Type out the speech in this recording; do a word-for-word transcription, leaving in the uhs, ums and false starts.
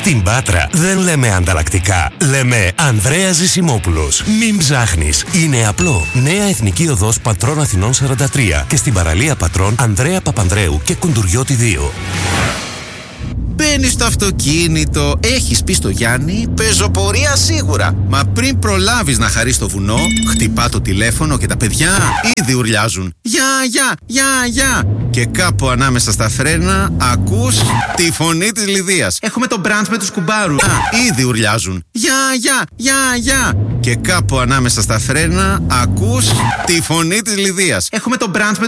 Στην Πάτρα δεν λέμε ανταλλακτικά. Λέμε Ανδρέας Ζησιμόπουλος. Μην ψάχνεις. Είναι απλό. Νέα Εθνική Οδός Πατρών Αθηνών σαράντα τρία και στην παραλία Πατρών Ανδρέα Παπανδρέου και Κουντουριώτη δύο. Μπαίνεις στο αυτοκίνητο, έχεις πει στο Γιάννη, πεζοπορία σίγουρα. Μα πριν προλάβεις να χαρείς το βουνό, χτυπά το τηλέφωνο και τα παιδιά ήδη ουρλιάζουν. Γεια, γεια, γεια, γεια. Και κάπου ανάμεσα στα φρένα ακούς τη φωνή της Λιδίας. Έχουμε το μπραντς με τους κουμπάρους. Ήδη ουρλιάζουν. Γεια, γεια, γεια, γεια. Και κάπου ανάμεσα στα φρένα ακούς τη φωνή της Λιδίας. Έχουμε το μπραντς με